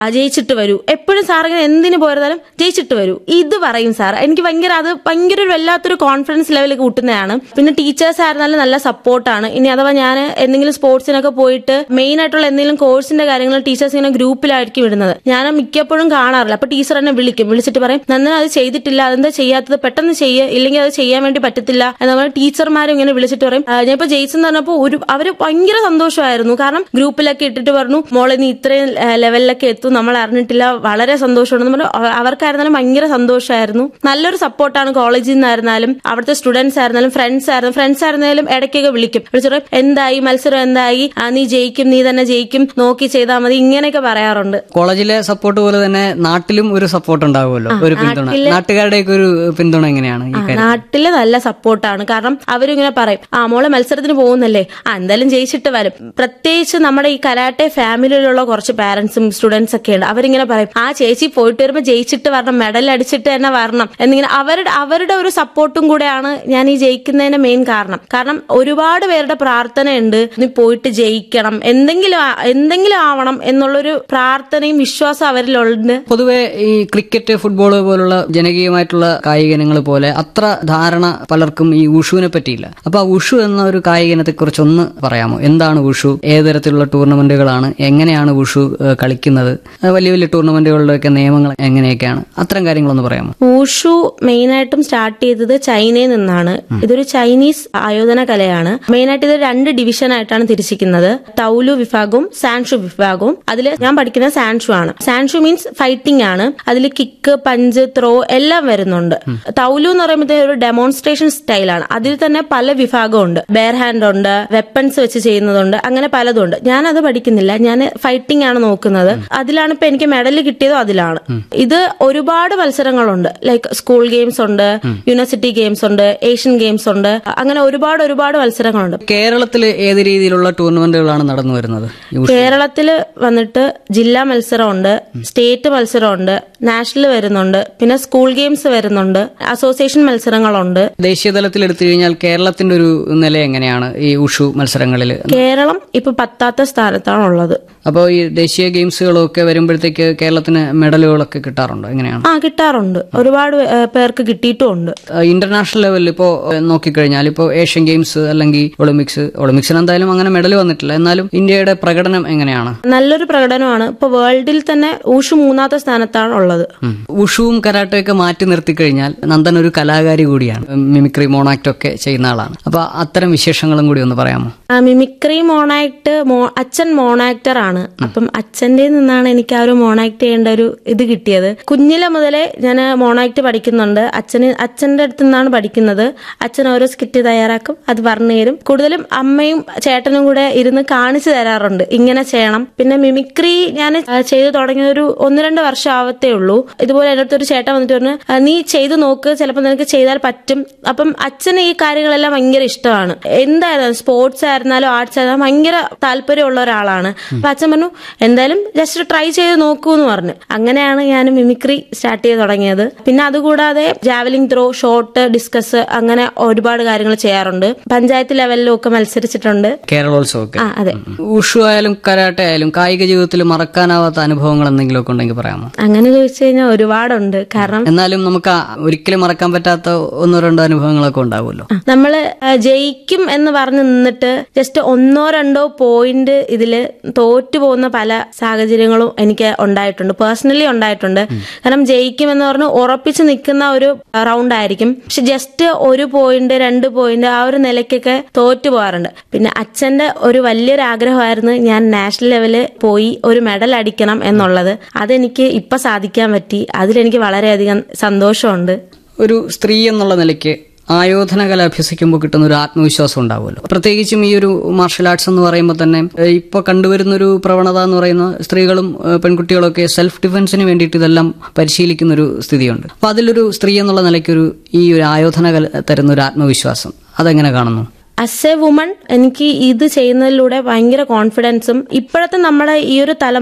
ജയിച്ചിട്ട് വരൂ, എപ്പോഴും സാർ ഇങ്ങനെ എന്തിനു പോയിരുന്നാലും ജയിച്ചിട്ട് വരൂ, ഇത് പറയും സാർ. എനിക്ക് ഭയങ്കര ഒരു വല്ലാത്തൊരു കോൺഫിഡൻസ് ലെവൽ കൂട്ടുന്നതാണ്. പിന്നെ ടീച്ചേഴ്സ് ആയിരുന്നാലും നല്ല സപ്പോർട്ടാണ്. ഇനി അഥവാ ഞാൻ എന്തെങ്കിലും സ്പോർട്സിനൊക്കെ പോയിട്ട് മെയിൻ ആയിട്ടുള്ള എന്തെങ്കിലും കോഴ്സിന്റെ കാര്യങ്ങൾ ടീച്ചേഴ്സ് ഇങ്ങനെ ഗ്രൂപ്പിലായിരിക്കും ഇടുന്നത്. ഞാൻ മിക്കപ്പോഴും കാണാറില്ല. അപ്പൊ ടീച്ചർ എന്നെ വിളിച്ചിട്ട് പറയും, നന്ദന അത് ചെയ്തിട്ടില്ല, അതെന്താ ചെയ്യാത്തത്, പെട്ടെന്ന് ചെയ്യ്, ഇല്ലെങ്കിൽ അത് ചെയ്യാൻ വേണ്ടി പറ്റത്തില്ല എന്ന് പറഞ്ഞാൽ ടീച്ചർമാരും ഇങ്ങനെ വിളിച്ചിട്ട് പറയും. ഞാൻ ഇപ്പൊ ജയിച്ചെന്ന് പറഞ്ഞപ്പോ അവര് ഭയങ്കര സന്തോഷമായിരുന്നു. കാരണം ഗ്രൂപ്പിലൊക്കെ ഇട്ടിട്ട് പറഞ്ഞു, മോളെ നീ ഇത്രയും ലെവലിലൊക്കെ എത്തും, നമ്മൾ അറിഞ്ഞിട്ടില്ല, വളരെ സന്തോഷമുണ്ടെന്ന് പറഞ്ഞു. അവർക്കായിരുന്നാലും ഭയങ്കര സന്തോഷമായിരുന്നു. നല്ലൊരു സപ്പോർട്ടാണ് കോളേജിൽ നിന്നായിരുന്നാലും, അവിടുത്തെ സ്റ്റുഡൻസ് ആയിരുന്നാലും, ഫ്രണ്ട്സ് ആയിരുന്നാലും ഇടയ്ക്കൊക്കെ വിളിച്ചിട്ട് എന്തായി മത്സരം, എന്തായി, നീ ജയിക്കും, നീ തന്നെ ജയിക്കും, നോക്കി ചെയ്താൽ മതി, ഇങ്ങനെയൊക്കെ പറയാറുണ്ട്. കോളേജിലെ സപ്പോർട്ട് പോലെ തന്നെ നാട്ടിലും ഒരു സപ്പോർട്ട് ഉണ്ടാവുമല്ലോ, ഒരു പിന്തുണ. നാട്ടുകാരുടെയൊക്കെ ഒരു പിന്തുണ എങ്ങനെയാണ്? നാട്ടില് നല്ല സപ്പോർട്ടാണ്. കാരണം അവരിങ്ങനെ പറയും, മോളെ മത്സരത്തിന് പോകുന്നല്ലേ, എന്തായാലും ജയിച്ചിട്ട് വരും. പ്രത്യേകിച്ച് നമ്മുടെ ഈ കരാട്ടെ ഫാമിലിയിലുള്ള കുറച്ച് പാരന്റ്സും സ്റ്റുഡൻസ് ഒക്കെ ഉണ്ട്. അവരിങ്ങനെ പറയും, ചേച്ചി പോയിട്ട് വരുമ്പോ ജയിച്ചിട്ട് വരണം, മെഡൽ അടിച്ചിട്ട് തന്നെ വരണം എന്നിങ്ങനെ. അവരുടെ ഒരു സപ്പോർട്ടും കൂടെയാണ് ഞാൻ ഈ ജയിക്കുന്നതിന്റെ മെയിൻ കാരണം ഒരുപാട് പേരുടെ പ്രാർത്ഥനയുണ്ട്, നീ പോയിട്ട് ജയിക്കണം, എന്തെങ്കിലും ആവണം എന്നുള്ളൊരു പ്രാർത്ഥനയും വിശ്വാസം അവരിലുണ്ട്. പൊതുവെ ഈ ക്രിക്കറ്റ്, ഫുട്ബോൾ പോലുള്ള ജനകീയമായിട്ടുള്ള കായിക ഇനങ്ങൾ പോലെ അത്ര ധാരണ പലർക്കും ഈ ഉഷുവിനെ പറ്റിയില്ല. അപ്പൊ ആ ഉഷു എന്ന ഒരു കായിക ഇനത്തെ കുറിച്ച് ഒന്ന് പറയാമോ? എന്താണ് ഉഷു? ഏത് തരത്തിലുള്ള ടൂർണമെന്റുകളാണ്? എങ്ങനെയാണ് ഉഷു കളിക്കുന്നത്? വലിയ വലിയ ടൂർണമെന്റുകളുടെയൊക്കെ നിയമങ്ങൾ എങ്ങനെയൊക്കെയാണ്? അത്തരം കാര്യങ്ങളൊന്ന് പറയാമോ? ഉഷു മെയിനായിട്ടും സ്റ്റാർട്ട് ചെയ്തത് ചൈനയിൽ നിന്നാണ്. ഇതൊരു ചൈനീസ് ആയോധന കലയാണ്. മെയിനായിട്ട് ഇത് 2 ഡിവിഷനായിട്ടാണ് തിരിച്ചിരിക്കുന്നത്. തൗലു വിഭാഗവും സാൻഷു വിഭാഗവും. അതിൽ ഞാൻ പഠിക്കുന്നത് സാൻഷു ആണ്. സാൻഷു മീൻസ് ഫൈറ്റിംഗ് ആണ്. അതിൽ കിക്ക്, പഞ്ച്, ത്രോ എല്ലാം വരുന്നുണ്ട്. തൗലു എന്ന് പറയുമ്പോൾ ഒരു ഡെമോൺസ്ട്രേഷൻ സ്റ്റൈലാണ്. അതിൽ തന്നെ പല വിഭാഗമുണ്ട്. ബെയർ ഹാൻഡ് ഉണ്ട്, വെപ്പൺസ് വെച്ച് ചെയ്യുന്നതുണ്ട്, അങ്ങനെ പലതുണ്ട്. ഞാൻ അത് പഠിക്കുന്നില്ല, ഞാൻ ഫൈറ്റിംഗ് ആണ് നോക്കുന്നത്. അതിലാണ് ഇപ്പൊ എനിക്ക് മെഡൽ കിട്ടിയതും അതിലാണ്. ഇത് ഒരുപാട് മത്സരങ്ങളുണ്ട്. ലൈക്ക് സ്കൂൾ ഗെയിംസ് ഉണ്ട്, യൂണിവേഴ്സിറ്റി ഗെയിംസ് ഉണ്ട്, ഏഷ്യൻ ഗെയിംസ് ഉണ്ട്, അങ്ങനെ ഒരുപാട് മത്സരങ്ങളുണ്ട്. കേരളത്തിൽ ഏത് രീതിയിലുള്ള ടൂർണമെന്റുകളാണ് നടന്നു വരുന്നത്? കേരളത്തില് വന്നിട്ട് ജില്ലാ മത്സരമുണ്ട്, സ്റ്റേറ്റ് മത്സരമുണ്ട്, നാഷണൽ വരുന്നുണ്ട്, പിന്നെ സ്കൂൾ ഗെയിംസ് വരുന്നുണ്ട്, അസോസിയേഷൻ മത്സരങ്ങളുണ്ട്. ദേശീയ തലത്തിൽ എടുത്തു കഴിഞ്ഞാൽ കേരളത്തിന്റെ ഒരു നില എങ്ങനെയാണ് ഈ ഉഷു മത്സരങ്ങളിൽ? കേരളം ഇപ്പൊ 10ാമത്തെ സ്ഥാനത്താണ് ഉള്ളത്. അപ്പോൾ ഈ ദേശീയ ഗെയിംസുകളൊക്കെ വരുമ്പോഴത്തേക്ക് കേരളത്തിന് മെഡലുകളൊക്കെ കിട്ടാറുണ്ടോ? എങ്ങനെയാണ്? കിട്ടാറുണ്ട്. ഒരുപാട് പേർക്ക് കിട്ടിയിട്ടുമുണ്ട്. ഇന്റർനാഷണൽ ലെവലിൽ ഇപ്പോ നോക്കിക്കഴിഞ്ഞാൽ ഇപ്പോ ഏഷ്യൻ ഗെയിംസ് അല്ലെങ്കിൽ ഒളിമ്പിക്സിന് എന്തായാലും അങ്ങനെ മെഡൽ വന്നിട്ടില്ല. എന്നാലും ഇന്ത്യയുടെ പ്രകടനം എങ്ങനെയാണ്? നല്ലൊരു പ്രകടനമാണ്. ഇപ്പൊ വേൾഡിൽ തന്നെ ഉഷു 3ാമത്തെ സ്ഥാനത്താണ് ഉള്ളത്. ഉഷുവും കരാട്ടയൊക്കെ മാറ്റി നിർത്തി കഴിഞ്ഞാൽ നന്ദൻ ഒരു കലാകാരി കൂടിയാണ്. മിമിക്രി, മോണാക്ട് ഒക്കെ ചെയ്യുന്ന ആളാണ്. അപ്പൊ അത്തരം വിശേഷങ്ങളും കൂടി ഒന്ന് പറയാമോ? മിമിക്രി, മോണാക്ട്, അച്ഛൻ മോണാക്ടർ ആണ്. അപ്പം അച്ഛന്റെ നിന്നാണ് എനിക്ക് ആ ഒരു മോണാക്ട് ചെയ്യേണ്ട ഒരു ഇത് കിട്ടിയത്. കുഞ്ഞിലെ മുതലേ ഞാൻ മോണാക്ട് പഠിക്കുന്നുണ്ട്. അച്ഛന്റെ അടുത്ത് നിന്നാണ് പഠിക്കുന്നത്. അച്ഛൻ ഓരോ സ്കിറ്റ് തയ്യാറാക്കും, അത് പറഞ്ഞു തരും. കൂടുതലും അമ്മയും ചേട്ടനും കൂടെ ഇരുന്ന് കാണിച്ചു തരാറുണ്ട്, ഇങ്ങനെ ചെയ്യണം. പിന്നെ മിമിക്രി ഞാൻ ചെയ്തു തുടങ്ങിയ ഒരു 1-2 വർഷം ആവത്തേ ഉള്ളൂ. ഇതുപോലെ എൻ്റെ അടുത്തൊരു ചേട്ടൻ വന്നിട്ട് പറഞ്ഞു, നീ ചെയ്തു നോക്ക്, ചിലപ്പോൾ നിനക്ക് ചെയ്താൽ പറ്റും. അപ്പം അച്ഛന് ഈ കാര്യങ്ങളെല്ലാം ഭയങ്കര ഇഷ്ടമാണ്. എന്തായാലും സ്പോർട്സ് ആയിരുന്നാലും ആർട്സ് ആയിരുന്നാലും ഭയങ്കര താല്പര്യമുള്ള ഒരാളാണ്. അപ്പൊ അച്ഛൻ പറഞ്ഞു, എന്തായാലും ജസ്റ്റ് ട്രൈ ചെയ്ത് നോക്കൂ എന്ന് പറഞ്ഞു. അങ്ങനെയാണ് ഞാൻ മിമിക്രി സ്റ്റാർട്ട് ചെയ്ത് തുടങ്ങിയത്. പിന്നെ അതുകൂടാതെ ജാവലിംഗ് ത്രോ, ഷോട്ട്, ഡിസ്കസ്, അങ്ങനെ ഒരുപാട് കാര്യങ്ങൾ ചെയ്യാറുണ്ട്. പഞ്ചായത്ത് ലെവലിലും ഒക്കെ മത്സരിച്ചിട്ടുണ്ട്. കേരളോത്സവം. അതെ. ഉഷു ആയാലും കരാട്ടെ ആയാലും കായിക ജീവിതത്തിൽ മറക്കാനാവാത്ത അനുഭവങ്ങൾ എന്തെങ്കിലും ഒക്കെ ഉണ്ടെങ്കിൽ പറയാമോ? അങ്ങനെ ചോദിച്ചു കഴിഞ്ഞാൽ ഒരുപാടുണ്ട്. കാരണം എന്നാലും നമുക്ക് ഒരിക്കലും മറക്കാൻ പറ്റാത്ത 1-2 അനുഭവങ്ങളൊക്കെ ഉണ്ടാവുമല്ലോ. നമ്മള് ജയിക്കും എന്ന് പറഞ്ഞു നിന്നിട്ട് ജസ്റ്റ് 1-2 പോയിന്റ് ഇതില് തോറ്റു പോകുന്ന പല സാഹചര്യങ്ങളും എനിക്ക് ഉണ്ടായിട്ടുണ്ട്, പേഴ്സണലി ഉണ്ടായിട്ടുണ്ട്. കാരണം ജയിക്കുമെന്ന് പറഞ്ഞ് ഉറപ്പിച്ച് നിൽക്കുന്ന ഒരു റൗണ്ട് ആയിരിക്കും, പക്ഷെ ജസ്റ്റ് 1 പോയിന്റ് 2 പോയിന്റ് ആ ഒരു നിലയ്ക്കൊക്കെ തോറ്റു പോകാറുണ്ട്. പിന്നെ അച്ഛന്റെ ഒരു വലിയൊരു ആഗ്രഹമായിരുന്നു ഞാൻ നാഷണൽ ലെവലിൽ പോയി ഒരു മെഡൽ അടിക്കണം എന്നുള്ളത്. അതെനിക്ക് ഇപ്പൊ സാധിക്കാൻ പറ്റി. അതിലെനിക്ക് വളരെയധികം സന്തോഷമുണ്ട്. ഒരു സ്ത്രീ എന്നുള്ള നിലയ്ക്ക് ആയോധന കല അഭ്യസിക്കുമ്പോൾ കിട്ടുന്ന ഒരു ആത്മവിശ്വാസം ഉണ്ടാവുമല്ലോ. പ്രത്യേകിച്ചും ഈ ഒരു മാർഷൽ ആർട്സ് എന്ന് പറയുമ്പോൾ തന്നെ ഇപ്പൊ കണ്ടുവരുന്ന ഒരു പ്രവണത എന്ന് പറയുന്ന സ്ത്രീകളും പെൺകുട്ടികളൊക്കെ സെൽഫ് ഡിഫൻസിന് വേണ്ടിയിട്ട് ഇതെല്ലാം പരിശീലിക്കുന്ന ഒരു സ്ഥിതിയുണ്ട്. അപ്പൊ അതിലൊരു സ്ത്രീ എന്നുള്ള നിലയ്ക്കൊരു ഈ ഒരു ആയോധന കല തരുന്ന ഒരു ആത്മവിശ്വാസം അതെങ്ങനെ കാണുന്നു? ആസ് എ വുമൺ എനിക്ക് ഇത് ചെയ്യുന്നതിലൂടെ ഭയങ്കര കോൺഫിഡൻസും ഇപ്പോഴത്തെ നമ്മുടെ ഈ ഒരു തലമുറ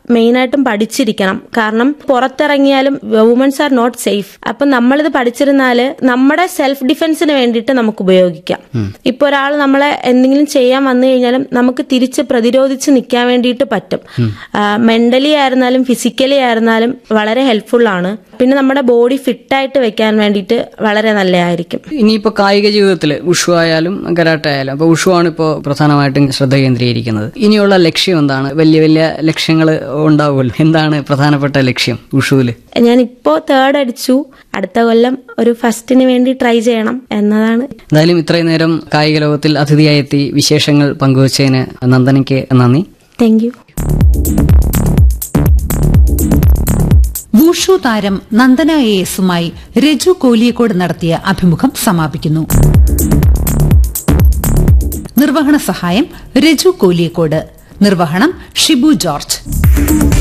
മെയിനായിട്ടും പഠിച്ചിരിക്കണം. കാരണം പുറത്തിറങ്ങിയാലും വുമൻസ് ആർ നോട്ട് സേഫ്. അപ്പം നമ്മളിത് പഠിച്ചിരുന്നാല് നമ്മുടെ സെൽഫ് ഡിഫെൻസിന് വേണ്ടിയിട്ട് നമുക്ക് ഉപയോഗിക്കാം. ഇപ്പൊ ഒരാൾ നമ്മളെ എന്തെങ്കിലും ചെയ്യാൻ വന്നു കഴിഞ്ഞാലും നമുക്ക് തിരിച്ച് പ്രതിരോധിച്ച് നിൽക്കാൻ വേണ്ടിയിട്ട് പറ്റും. മെന്റലി ആയിരുന്നാലും ഫിസിക്കലി ആയിരുന്നാലും വളരെ ഹെൽപ്ഫുൾ ആണ്. പിന്നെ നമ്മുടെ ബോഡി ഫിറ്റായിട്ട് വെക്കാൻ വേണ്ടിയിട്ട് വളരെ നല്ലതായിരിക്കും. ഇനിയിപ്പോ കായിക ജീവിതത്തിൽ ഉഷു ആയാലും കരാട്ടെ ആയാലും, അപ്പൊ ഉഷു ആണ് ഇപ്പോൾ പ്രധാനമായിട്ടും ശ്രദ്ധ കേന്ദ്രീകരിക്കുന്നത്. ഇനിയുള്ള ലക്ഷ്യം എന്താണ്? വലിയ വലിയ ലക്ഷ്യങ്ങൾ ഉണ്ടാവുമല്ലോ, എന്താണ് പ്രധാനപ്പെട്ട ലക്ഷ്യം ഉഷുവില്? ഞാനിപ്പോ 3rd അടിച്ചു. അടുത്ത കൊല്ലം ഒരു ഫസ്റ്റിന് വേണ്ടി ട്രൈ ചെയ്യണം എന്നതാണ്. എന്തായാലും ഇത്രയും നേരം കായിക ലോകത്തിൽ അതിഥിയായെത്തി വിശേഷങ്ങൾ പങ്കുവച്ചതിന് നന്ദനയ്ക്ക് നന്ദി. Thank you. വൂഷു താരം നന്ദന ASുമായി രജു കോലിയക്കോട് നടത്തിയ അഭിമുഖം സമാപിക്കുന്നു. നിർവഹണ സഹായം രജു കോലിയക്കോട്. നിർവഹണം ഷിബു ജോർജ്.